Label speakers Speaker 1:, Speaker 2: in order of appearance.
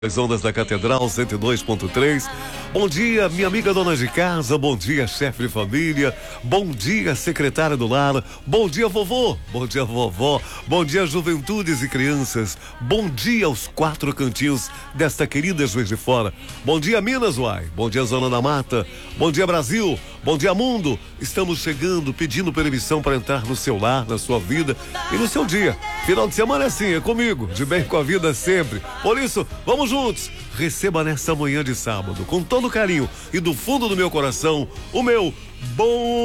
Speaker 1: As ondas da Catedral 102.3. Bom dia, minha amiga dona de casa. Bom dia, chefe de família. Bom dia, secretária do lar. Bom dia, vovô. Bom dia, vovó. Bom dia, juventudes e crianças. Bom dia aos quatro cantinhos desta querida Juiz de Fora. Bom dia, Minas, uai. Bom dia, Zona da Mata. Bom dia, Brasil. Bom dia, mundo. Estamos chegando, pedindo permissão para entrar no seu lar, na sua vida e no seu dia. Final de semana é assim, é comigo, de bem com a vida sempre. Por isso, vamos juntos. Receba nessa manhã de sábado, com todo carinho e do fundo do meu coração, o meu bom